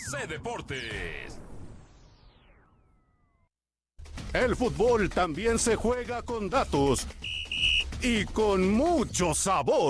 C Deportes. El fútbol también se juega con datos y con mucho sabor.